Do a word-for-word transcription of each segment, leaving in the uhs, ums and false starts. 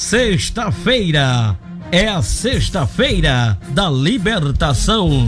Sexta-feira é a sexta-feira da libertação.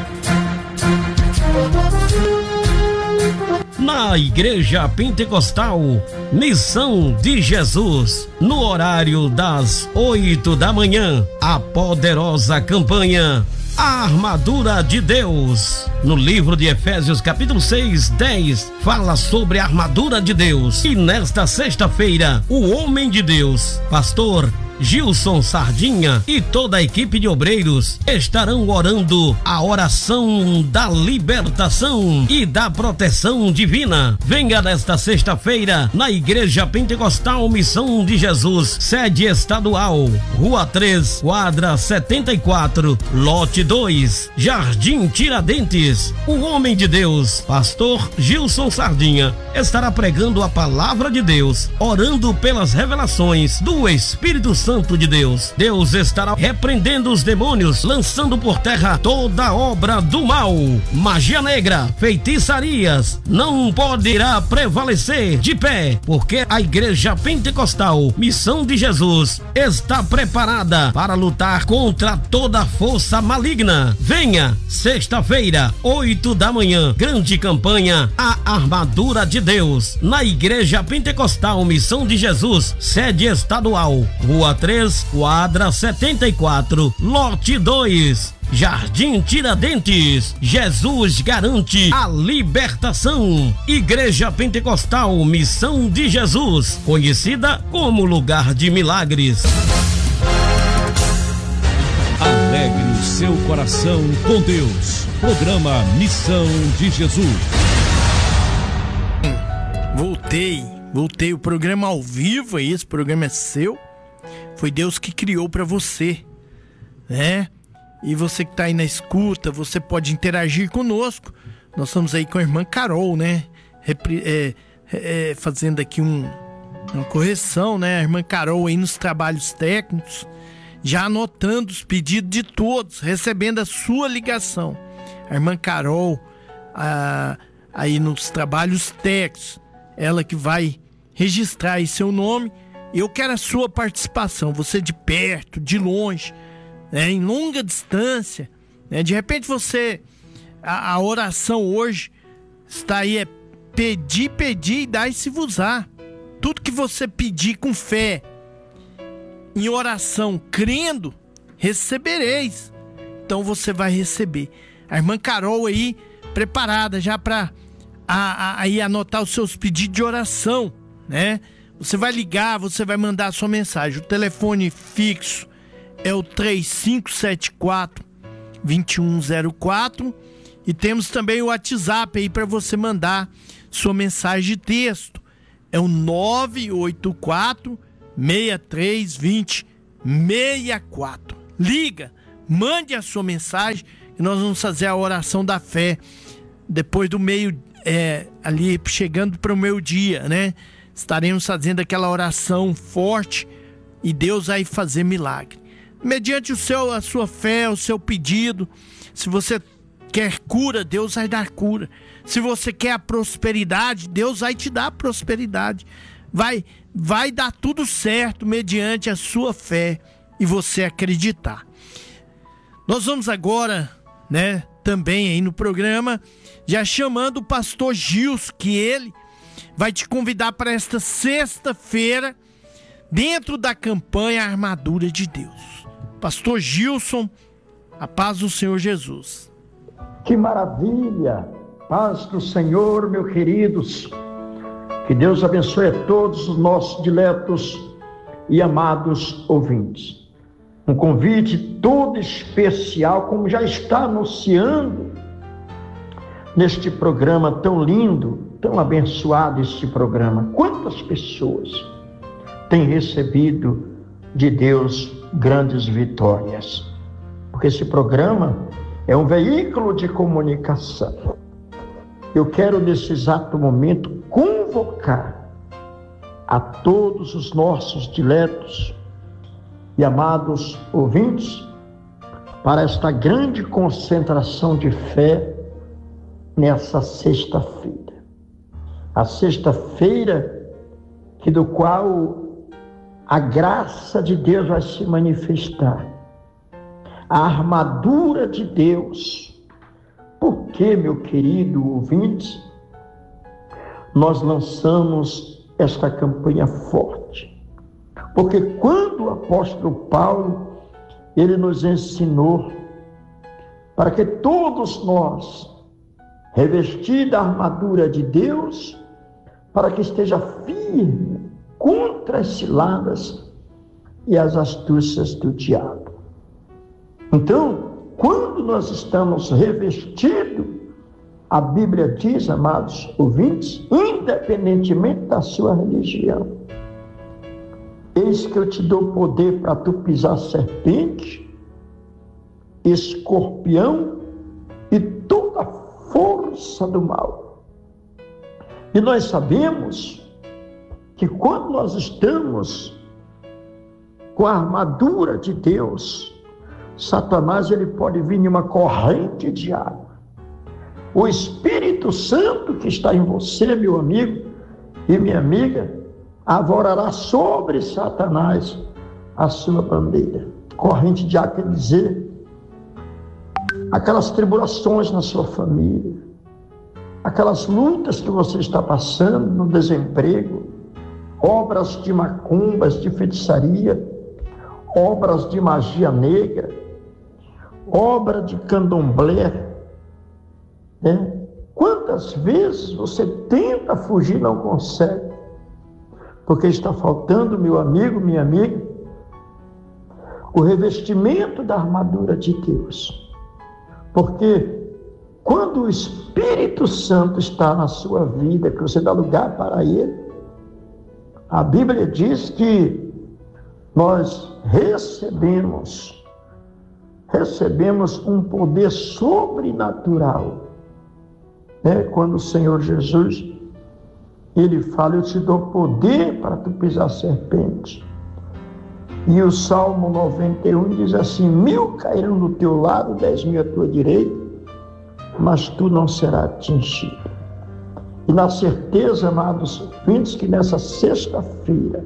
Na Igreja Pentecostal Missão de Jesus, no horário das oito da manhã, a poderosa campanha A Armadura de Deus. No livro de Efésios, capítulo seis, dez, fala sobre a armadura de Deus. E nesta sexta-feira, o homem de Deus, pastor Gilson Sardinha e toda a equipe de obreiros estarão orando a oração da libertação e da proteção divina. Venha nesta sexta-feira na Igreja Pentecostal Missão de Jesus, sede estadual, Rua três, quadra setenta e quatro, lote dois, Jardim Tiradentes. O homem de Deus, pastor Gilson Sardinha, estará pregando a palavra de Deus, orando pelas revelações do Espírito Santo Santo de Deus. Deus estará repreendendo os demônios, lançando por terra toda obra do mal. Magia negra, feitiçarias, não poderá prevalecer de pé, porque a Igreja Pentecostal Missão de Jesus está preparada para lutar contra toda força maligna. Venha, sexta-feira, oito da manhã, grande campanha A Armadura de Deus, na Igreja Pentecostal Missão de Jesus, sede estadual, Rua três, quadra setenta e quatro, lote dois, Jardim Tiradentes. Jesus garante a libertação. Igreja Pentecostal Missão de Jesus, conhecida como lugar de milagres. Alegre o seu coração com Deus. Programa Missão de Jesus. Voltei, voltei. O programa ao vivo, esse programa é seu. Foi Deus que criou para você, né? E você que tá aí na escuta, você pode interagir conosco. Nós estamos aí com a irmã Carol, né? Repri- é, é, fazendo aqui um, uma correção, né? A irmã Carol aí nos trabalhos técnicos, já anotando os pedidos de todos, recebendo a sua ligação. A irmã Carol, a, aí nos trabalhos técnicos, ela que vai registrar aí seu nome. Eu quero a sua participação, você de perto, de longe, né, em longa distância, né, de repente você, a, a oração hoje está aí, é pedir, pedir e dar e se vos-á. Tudo que você pedir com fé, em oração, crendo, recebereis. Então você vai receber. A irmã Carol aí, preparada já para aí anotar os seus pedidos de oração, né? Você vai ligar, você vai mandar a sua mensagem. O telefone fixo é o três cinco sete quatro, dois um zero quatro. E temos também o WhatsApp aí para você mandar sua mensagem de texto. É o nove oito quatro, seis três dois zero, seis quatro. Liga, mande a sua mensagem e nós vamos fazer a oração da fé depois do meio, é, ali chegando para o meio-dia, né? Estaremos fazendo aquela oração forte e Deus vai fazer milagre. Mediante o seu, a sua fé, o seu pedido, se você quer cura, Deus vai dar cura. Se você quer a prosperidade, Deus vai te dar prosperidade. Vai, vai dar tudo certo mediante a sua fé e você acreditar. Nós vamos agora, né, também aí no programa, já chamando o pastor Gilson, que ele vai te convidar para esta sexta-feira, dentro da campanha Armadura de Deus. Pastor Gilson, a paz do Senhor Jesus. Que maravilha! Paz do Senhor, meus queridos. Que Deus abençoe a todos os nossos diletos e amados ouvintes. Um convite todo especial, como já está anunciando neste programa tão lindo, tão abençoado este programa. Quantas pessoas têm recebido de Deus grandes vitórias? Porque esse programa é um veículo de comunicação. Eu quero nesse exato momento convocar a todos os nossos diletos e amados ouvintes para esta grande concentração de fé nessa sexta-feira. A sexta-feira que do qual a graça de Deus vai se manifestar. A armadura de Deus. Por que, meu querido ouvinte, nós lançamos esta campanha forte? Porque quando o apóstolo Paulo, ele nos ensinou para que todos nós, revestidos da armadura de Deus, para que esteja firme contra as ciladas e as astúcias do diabo. Então, quando nós estamos revestidos, a Bíblia diz, amados ouvintes, independentemente da sua religião, eis que eu te dou poder para tu pisar serpente, escorpião e toda a força do mal. E nós sabemos que quando nós estamos com a armadura de Deus, Satanás ele pode vir em uma corrente de água. O Espírito Santo que está em você, meu amigo e minha amiga, avorará sobre Satanás a sua bandeira. Corrente de água quer dizer aquelas tribulações na sua família, aquelas lutas que você está passando no desemprego, obras de macumbas, de feitiçaria, obras de magia negra, obra de candomblé, né? Quantas vezes você tenta fugir e não consegue? Porque está faltando, meu amigo, minha amiga, o revestimento da armadura de Deus. Porque quando o Espírito Santo está na sua vida, que você dá lugar para ele, a Bíblia diz que nós recebemos, recebemos um poder sobrenatural. Né? Quando o Senhor Jesus, ele fala, eu te dou poder para tu pisar serpente. E o Salmo noventa e um diz assim, mil cairão do teu lado, dez mil à tua direita, mas tu não serás atingido. E na certeza, amados ouvintes, que nessa sexta-feira,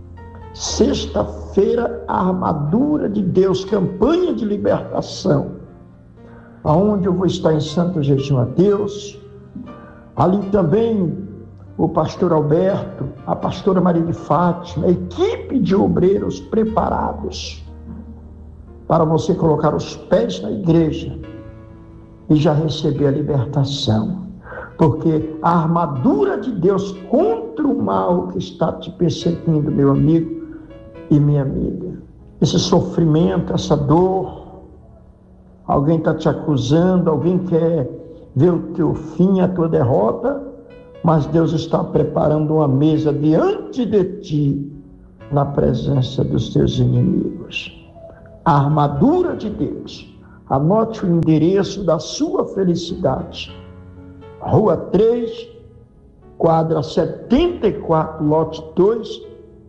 sexta-feira, a armadura de Deus, campanha de libertação, aonde eu vou estar em santo jejum a Deus, ali também o pastor Alberto, a pastora Maria de Fátima, a equipe de obreiros preparados para você colocar os pés na igreja e já receber a libertação. Porque a armadura de Deus contra o mal que está te perseguindo, meu amigo e minha amiga, esse sofrimento, essa dor, alguém está te acusando, alguém quer ver o teu fim, a tua derrota, mas Deus está preparando uma mesa diante de ti, na presença dos teus inimigos. A armadura de Deus. Anote o endereço da sua felicidade. Rua três, quadra setenta e quatro, lote dois,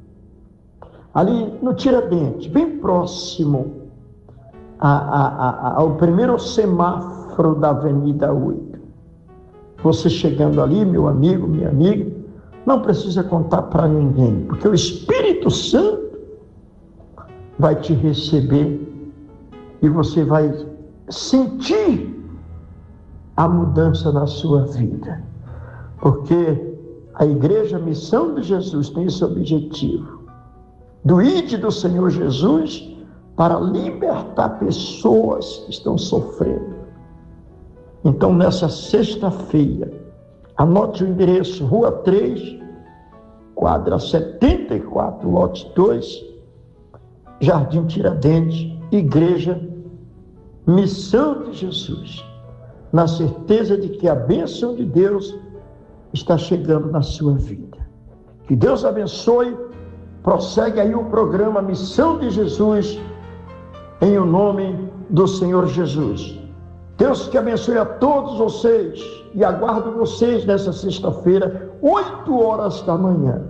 ali no Tiradentes, bem próximo a, a, a, ao primeiro semáforo da Avenida oito. Você chegando ali, meu amigo, minha amiga, não precisa contar para ninguém, porque o Espírito Santo vai te receber e você vai sentir a mudança na sua vida. Porque a Igreja Missão de Jesus tem esse objetivo, do ide do Senhor Jesus para libertar pessoas que estão sofrendo. Então, nessa sexta-feira, anote o endereço, Rua três, quadra setenta e quatro, lote dois, Jardim Tiradentes, Igreja Missão de Jesus, na certeza de que a bênção de Deus está chegando na sua vida. Que Deus abençoe, prossegue aí o programa Missão de Jesus, em o nome do Senhor Jesus. Deus que abençoe a todos vocês e aguardo vocês nessa sexta-feira, oito horas da manhã.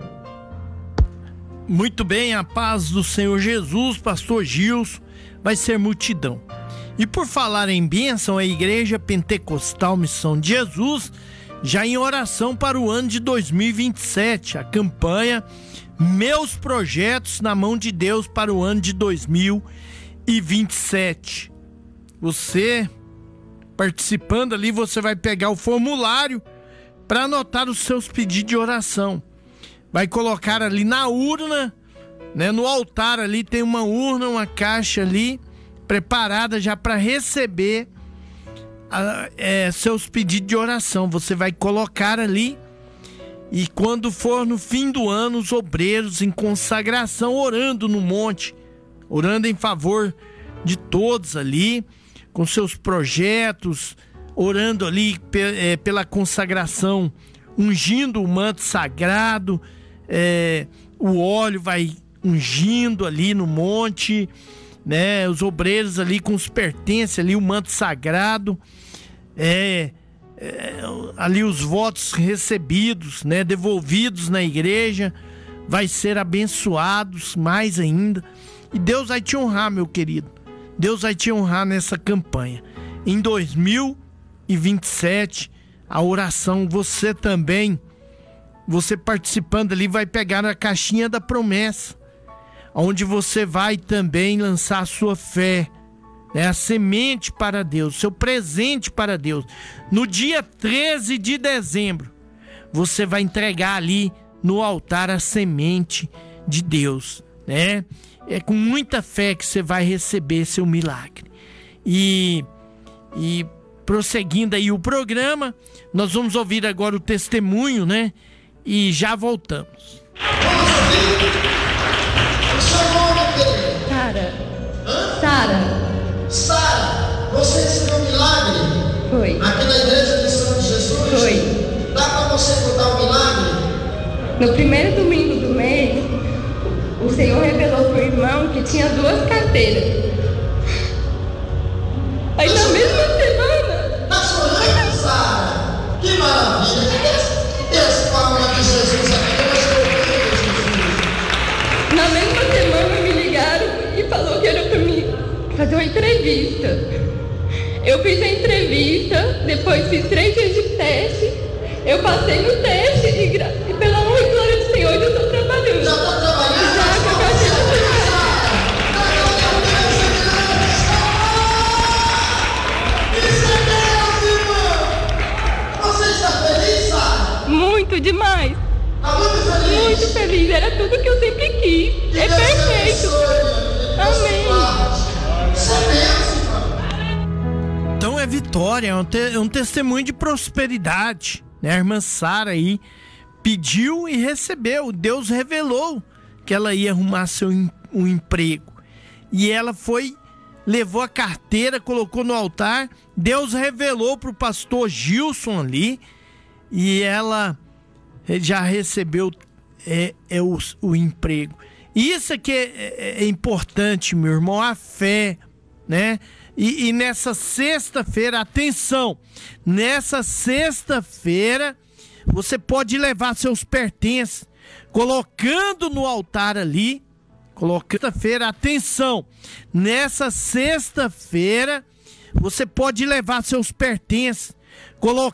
Muito bem, a paz do Senhor Jesus, pastor Gilson, vai ser multidão. E por falar em bênção, a Igreja Pentecostal Missão de Jesus, já em oração para o ano de dois mil e vinte e sete, a campanha Meus projetos na mão de Deus para o ano de dois mil e vinte e sete. Você participando ali, você vai pegar o formulário para anotar os seus pedidos de oração. Vai colocar ali na urna, né? No altar ali tem uma urna, uma caixa ali preparada já para receber a, é, seus pedidos de oração. Você vai colocar ali, e quando for no fim do ano, os obreiros em consagração orando no monte, orando em favor de todos ali, com seus projetos, orando ali pe, é, pela consagração, ungindo o manto sagrado, é, o óleo vai ungindo ali no monte, né? Os obreiros ali com os pertences ali, o manto sagrado, é, é, ali os votos recebidos, né? Devolvidos na igreja, vai ser abençoados mais ainda, e Deus vai te honrar, meu querido. Deus vai te honrar nessa campanha. Em dois mil e vinte e sete, a oração, você também, você participando ali, vai pegar a caixinha da promessa, onde você vai também lançar a sua fé, né? A semente para Deus, seu presente para Deus. No dia treze de dezembro, você vai entregar ali no altar a semente de Deus, né? É com muita fé que você vai receber seu milagre. E, e prosseguindo aí o programa, nós vamos ouvir agora o testemunho, né? E já voltamos. Sara. Sara. Sara, você recebeu um milagre? Foi. Aqui na igreja de São Jesus? Foi. Dá para você contar o milagre? No primeiro domingo do mês, o Senhor revelou para o irmão que tinha duas carteiras. Aí na mesma semana... Tá chorando, Sara? Que maravilha! Esse palma de Jesus aqui, eu Jesus. Na mesma semana me ligaram e falou que era para mim fazer uma entrevista. Eu fiz a entrevista, depois fiz três dias de teste, eu passei no teste e, gra... e pela honra e glória do Senhor eu estou trabalhando. Já está trabalhando? Já, com a carteira muito demais. Tá muito feliz? Muito feliz. Era tudo que eu sempre quis. Que é Deus perfeito. Amém. Então é vitória, é um, te, é um testemunho de prosperidade, né? A irmã Sara aí pediu e recebeu. Deus revelou que ela ia arrumar seu um emprego. E ela foi, levou a carteira, colocou no altar. Deus revelou para o pastor Gilson ali. E ela já recebeu é, é o, o emprego. Isso aqui é, é, é importante, meu irmão, a fé, né? E, e nessa sexta-feira, atenção, nessa sexta-feira, você pode levar seus pertences, colocando no altar ali, colocando, sexta-feira, atenção, nessa sexta-feira, você pode levar seus pertences, colocando